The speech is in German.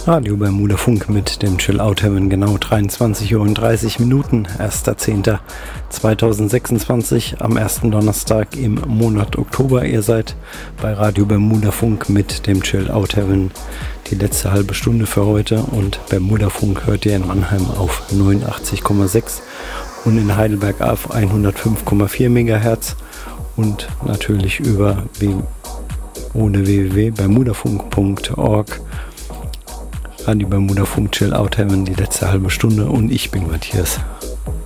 Radio Bermuda Funk mit dem Chill Out Heaven, genau 23 Uhr und 30 Minuten, 1.10.2026, am ersten Donnerstag im Monat Oktober. Ihr seid bei Radio Bermuda Funk mit dem Chill Out Heaven, die letzte halbe Stunde für heute, und Bermuda Funk hört ihr in Mannheim auf 89,6 und in Heidelberg auf 105,4 MHz und natürlich ohne www.bermudafunk.org. Radio Bermuda Funk Chill Out Heaven, die letzte halbe Stunde, und ich bin Matthias.